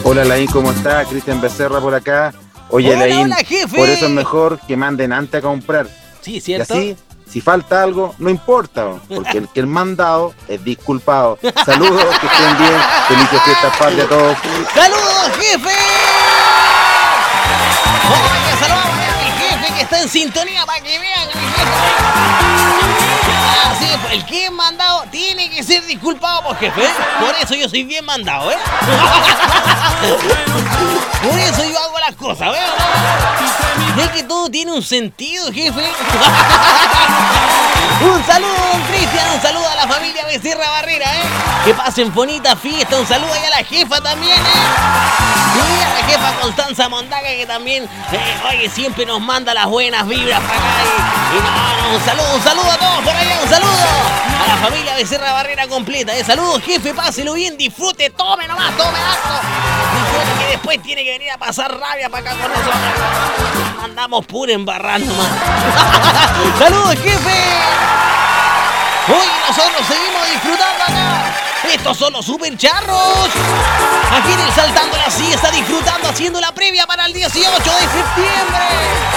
Hola Laín, ¿cómo está? Cristian Becerra por acá. Oye Hola, Laín, hola, jefe. por eso es mejor que manden antes a comprar. Sí, Y ¿cierto? así, si falta algo, no importa, porque el que el mandado es disculpado. Saludos, que estén bien. Felices fiestas patria a todos. ¡Saludos, jefe! Oye, saludamos a mi jefe que está en sintonía para que vean a mi jefe. Ah, sí, pues, el que es mandado tiene que ser disculpado por jefe. Por eso yo soy bien mandado, ¿eh? Por eso yo hago las cosas, ¿ves? Es que todo tiene un sentido, jefe. Un saludo, don Cristian, un saludo a la familia Becerra Barrera, ¿eh? Que pasen bonita fiesta, un saludo ahí a la jefa también, ¿eh? Y a la jefa Constanza Mondaga que también, oye, siempre nos manda las buenas vibras para acá. Y un saludo a todos por allá, un saludo a la familia Becerra Barrera completa, ¿eh? Saludos, jefe, páselo bien, disfrute, tome nomás, tome harto. Disfrute que después tiene que venir a pasar rabia para acá con nosotros. Andamos pura embarrar nomás. ¡Saludos, jefe! Hoy nosotros seguimos disfrutando acá. Estos son los super charros. Aquí en el Saltando la Siesta, disfrutando, haciendo la previa para el 18 de septiembre.